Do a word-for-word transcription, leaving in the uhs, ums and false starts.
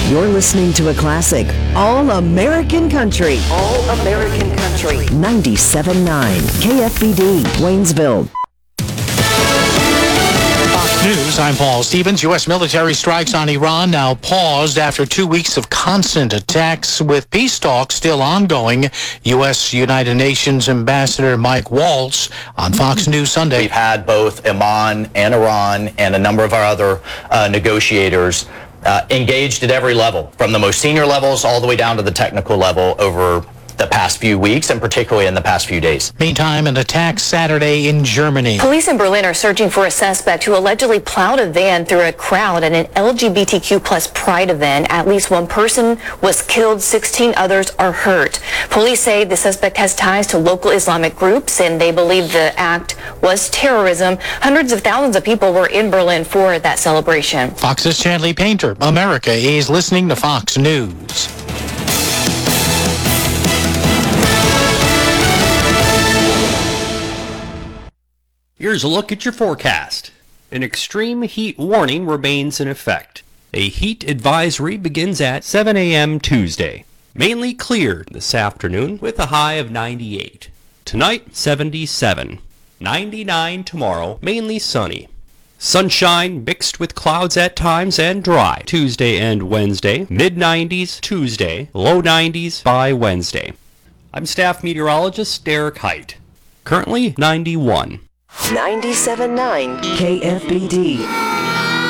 You're listening to a classic, All American Country. All American Country. ninety-seven point nine K F B D, Waynesville. News, I'm Paul Stevens. U S military strikes on Iran now paused after two weeks of constant attacks, with peace talks still ongoing. U S United Nations Ambassador Mike Waltz on Fox News Sunday. We've had both Oman and Iran and a number of our other uh, negotiators uh, engaged at every level, from the most senior levels all the way down to the technical level over the past few weeks, and particularly in the past few days. Meantime, an attack Saturday in Germany. Police in Berlin are searching for a suspect who allegedly plowed a van through a crowd at an L G B T Q plus pride event. At least one person was killed, sixteen others are hurt. Police say the suspect has ties to local Islamic groups, and they believe the act was terrorism. Hundreds of thousands of people were in Berlin for that celebration. Fox's Chanley Painter. America is listening to Fox News. Here's a look at your forecast. An extreme heat warning remains in effect. A heat advisory begins at seven a.m. Tuesday. Mainly clear this afternoon with a high of ninety-eight. Tonight, seventy-seven. ninety-nine tomorrow, mainly sunny. Sunshine mixed with clouds at times and dry Tuesday and Wednesday. mid nineties Tuesday, low nineties by Wednesday. I'm staff meteorologist Derek Height. Currently ninety-one. ninety-seven point nine K F B D.